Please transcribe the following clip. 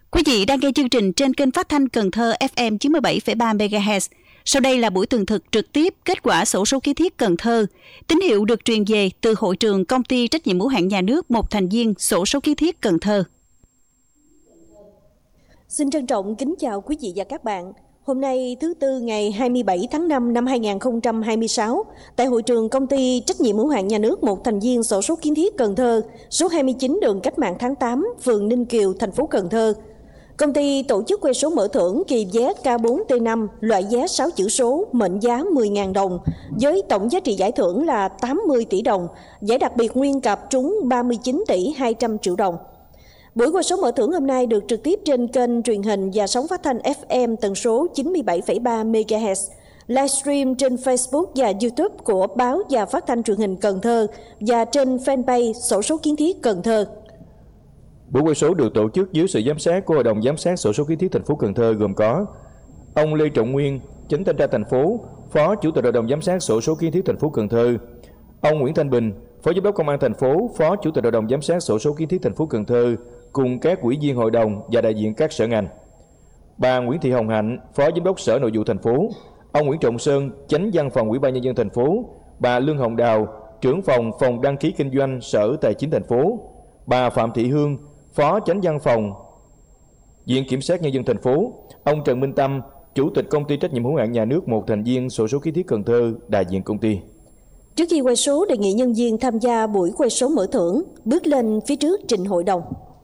Quý vị đang nghe chương trình trên kênh phát thanh Cần Thơ FM 97,3 MHz. Sau đây là buổi tường thực trực tiếp kết quả xổ số ký thiết Cần Thơ. Tín hiệu được truyền về từ hội trường công ty trách nhiệm hữu hạn nhà nước một thành viên xổ số ký thiết Cần Thơ. Xin trân trọng kính chào quý vị và các bạn. Hôm nay thứ Tư ngày 27 tháng 5 năm 2026, tại hội trường công ty trách nhiệm hữu hạn nhà nước một thành viên xổ số kiến thiết Cần Thơ, số 29 đường Cách mạng tháng 8, phường Ninh Kiều, thành phố Cần Thơ. Công ty tổ chức quay số mở thưởng kỳ vé K4T5, loại vé 6 chữ số, mệnh giá 10.000 đồng, với tổng giá trị giải thưởng là 80 tỷ đồng, giải đặc biệt nguyên cặp trúng 39 tỷ 200 triệu đồng. Buổi quay số mở thưởng hôm nay được trực tiếp trên kênh truyền hình và sóng phát thanh FM tần số 97,3 MHz, livestream trên Facebook và YouTube của báo và phát thanh truyền hình Cần Thơ và trên fanpage xổ số kiến thiết Cần Thơ. Buổi quay số được tổ chức dưới sự giám sát của Hội đồng giám sát xổ số kiến thiết thành phố Cần Thơ gồm có ông Lê Trọng Nguyên, Chánh thanh tra thành phố, Phó Chủ tịch Hội đồng giám sát xổ số kiến thiết thành phố Cần Thơ, ông Nguyễn Thanh Bình, Phó Giám đốc Công an thành phố, Phó Chủ tịch Hội đồng giám sát xổ số kiến thiết thành phố Cần Thơ, cùng các ủy viên hội đồng và đại diện các sở ngành. Bà Nguyễn Thị Hồng Hạnh, Phó Giám đốc Sở Nội vụ thành phố, ông Nguyễn Trọng Sơn, Chánh văn phòng Ủy ban nhân dân thành phố, bà Lương Hồng Đào, trưởng phòng đăng ký kinh doanh Sở Tài chính thành phố, bà Phạm Thị Hương, Phó Chánh văn phòng Viện Kiểm sát nhân dân thành phố, ông Trần Minh Tâm, Chủ tịch công ty trách nhiệm hữu hạn nhà nước một thành viên xổ số ký thiết Cần Thơ, đại diện công ty. Trước khi quay số, đề nghị nhân viên tham gia buổi quay số mở thưởng bước lên phía trước trình hội đồng.